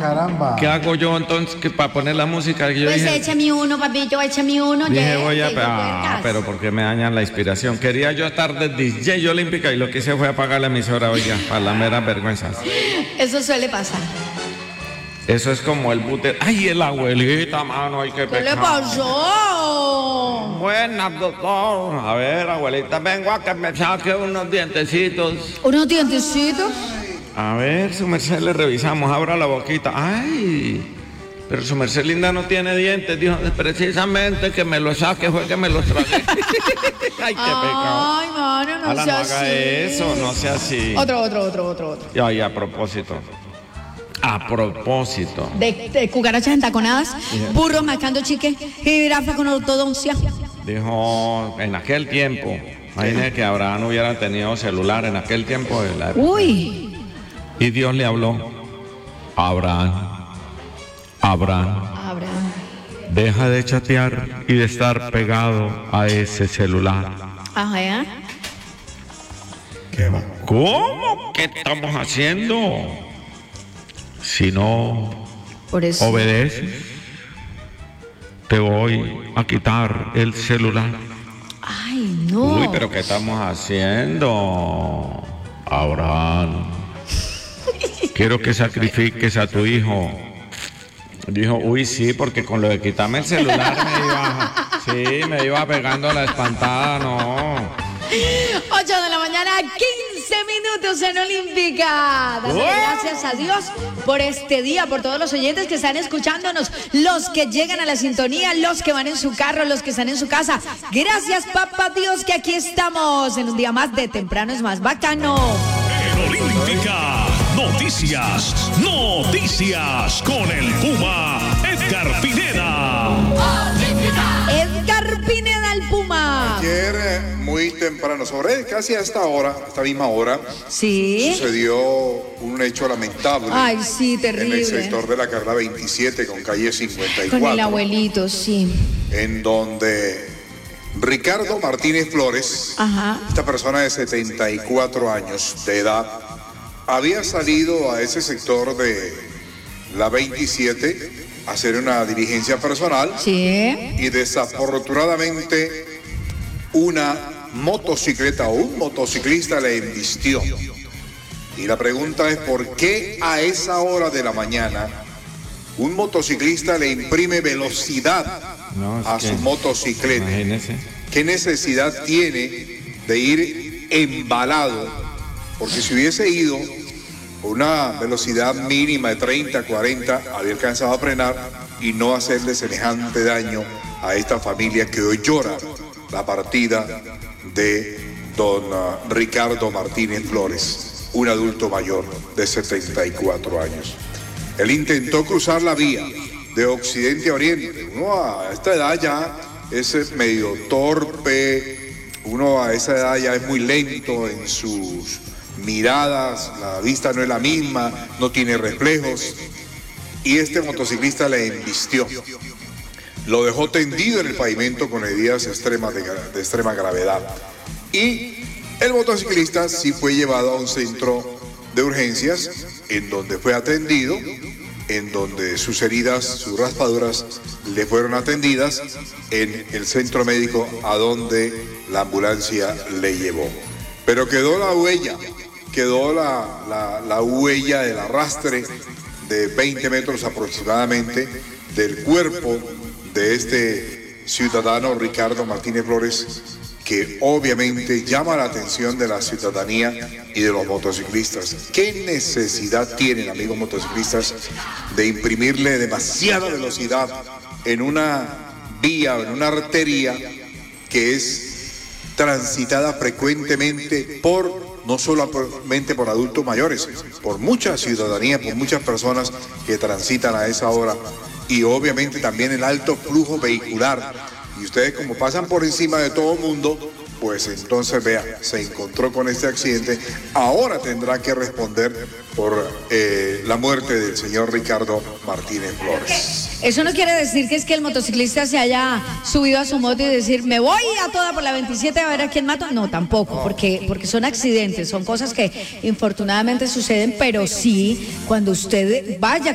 caramba. ¿Qué hago yo entonces para poner la música? Yo Pues dije, échame uno, papito, échame uno. dije ya, voy a... tengo puertas. pero porque me dañan la inspiración. Quería yo estar de DJ olímpica y lo que hice fue apagar la emisora, oiga, para las meras vergüenzas. Eso suele pasar. Eso es como el bute... ¡Ay, el abuelita, mano! ¡Ay, qué ¿Qué le pecado! pasó? Buenas, doctor. A ver, abuelita, vengo a que me saque unos dientecitos. ¿Unos dientecitos? A ver, su merced, le revisamos. Abra la boquita. ¡Ay! Pero su merced linda no tiene dientes. Dijo, precisamente que me lo saque, fue que me los tragué. ¡Ay, qué pecado! Ay, mano, no Ala, sea no así. haga eso, no sea así. Otro. Ay, a propósito. A propósito. De cucarachas entaconadas, burro marcando chique, jirafa con ortodoncia. Dijo, en aquel tiempo, imagínese que Abraham no hubiera tenido celular en aquel tiempo de la época. Uy. Y Dios le habló, Abraham, Abraham. deja de chatear y de estar pegado a ese celular. Ajá. ¿Qué va? ¿Cómo? ¿Qué estamos haciendo? Si no Por eso. obedeces, te voy a quitar el celular. Ay, no. Uy, pero ¿qué estamos haciendo? Abraham, quiero que sacrifiques a tu hijo. Dijo, uy, sí, porque con lo de quitarme el celular me iba pegando la espantada, no. 8 de la mañana, 15 minutos en Olímpica. Dale gracias a Dios por este día, por todos los oyentes que están escuchándonos, los que llegan a la sintonía, los que van en su carro, los que están en su casa. Gracias, papá Dios, que aquí estamos en un día más de Temprano es Más Bacano. En Olímpica, noticias con el Puma Edgar Pineda. Edgar Pineda, el Puma. Ayer, muy temprano, sobre casi a esta misma hora, Sí. sucedió un hecho lamentable. Ay, sí, En terrible. el sector de la carrera 27 con calle 54. Con el abuelito, sí. En donde Ricardo Martínez Flores, Ajá. esta persona de 74 años de edad, había salido a ese sector de la 27 a hacer una diligencia personal. Sí. Y desafortunadamente una motocicleta o un motociclista le embistió. Y la pregunta es, ¿por qué a esa hora de la mañana un motociclista le imprime velocidad a su motocicleta? Imagínese. ¿Qué necesidad tiene de ir embalado? Porque si hubiese ido con una velocidad mínima de 30, 40, había alcanzado a frenar y no hacerle semejante daño a esta familia que hoy llora la partida de don Ricardo Martínez Flores, un adulto mayor de 74 años. Él intentó cruzar la vía de occidente a oriente. Uno a esta edad ya es medio torpe, uno a esa edad ya es muy lento en sus miradas, la vista no es la misma, no tiene reflejos, y este motociclista le embistió. Lo dejó tendido en el pavimento con heridas extremas de extrema gravedad. Y el motociclista sí fue llevado a un centro de urgencias en donde fue atendido, en donde sus heridas, sus raspaduras le fueron atendidas en el centro médico a donde la ambulancia le llevó. Pero quedó la huella, la huella del arrastre de 20 metros aproximadamente del cuerpo de este ciudadano Ricardo Martínez Flores, que obviamente llama la atención de la ciudadanía y de los motociclistas. ¿Qué necesidad tienen, amigos motociclistas, de imprimirle demasiada velocidad en una vía, en una arteria que es transitada frecuentemente no solamente por adultos mayores, por mucha ciudadanía, por muchas personas que transitan a esa hora, y obviamente también el alto flujo vehicular? Y ustedes, como pasan por encima de todo el mundo, pues entonces vea, se encontró con este accidente. Ahora tendrá que responder por la muerte del señor Ricardo Martínez Flores. Eso no quiere decir que es que el motociclista se haya subido a su moto y decir, me voy a toda por la 27 a ver a quién mato. No, tampoco, porque son accidentes, son cosas que infortunadamente suceden, pero sí, cuando usted vaya